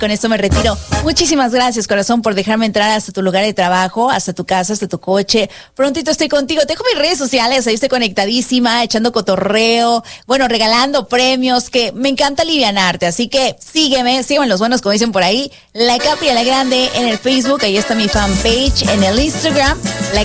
Con esto me retiro. Muchísimas gracias, corazón, por dejarme entrar hasta tu lugar de trabajo, hasta tu casa, hasta tu coche. Prontito estoy contigo. Te dejo mis redes sociales, ahí estoy conectadísima, echando cotorreo, bueno, regalando premios, que me encanta alivianarte. Así que sígueme los buenos, como dicen por ahí. La Capri a la Grande en el Facebook, ahí está mi fanpage, en el Instagram.